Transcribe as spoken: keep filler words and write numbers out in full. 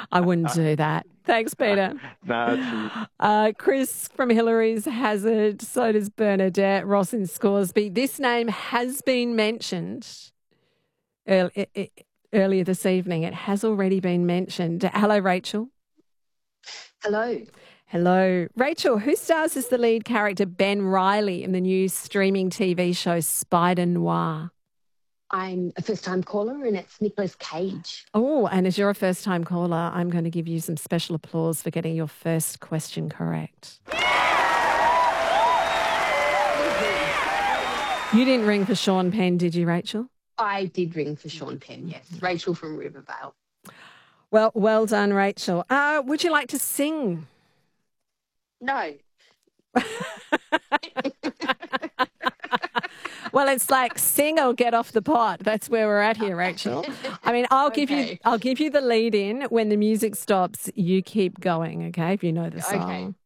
I wouldn't do that. Thanks, Peter. No, it's, Uh, Chris from Hillary's Hazard, so does Bernadette, Ross in Scoresby. This name has been mentioned earl- e- e- earlier this evening. It has already been mentioned. Hello, Rachel. Hello. Hello. Rachel, who stars as the lead character Ben Riley in the new streaming T V show Spider Noir? I'm a first-time caller, and it's Nicolas Cage. Oh, and as you're a first-time caller, I'm going to give you some special applause for getting your first question correct. You didn't ring for Sean Penn, did you, Rachel? I did ring for Sean Penn, yes. Rachel from Rivervale. Well, well done, Rachel. Uh, would you like to sing? No. Well, it's like sing or get off the pot. That's where we're at here, Rachel. I mean, I'll give you Okay. I'll give you the lead in. When the music stops, you keep going, okay? If you know the song. Okay.